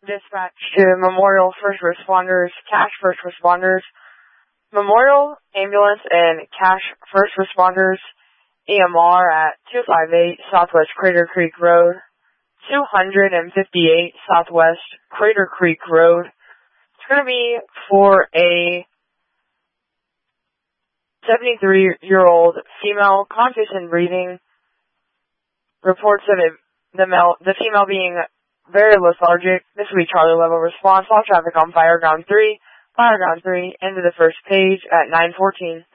dispatch to Memorial First Responders, Cash First Responders, Memorial Ambulance and Cash First Responders, EMR at 258 Southwest Crater Creek Road, 258 Southwest Crater Creek Road. It's going to be for a 73-year-old female, conscious and breathing. Reports of the female being very lethargic. This will be Charlie level response. All traffic on Fireground 3, into the first page at 9:14.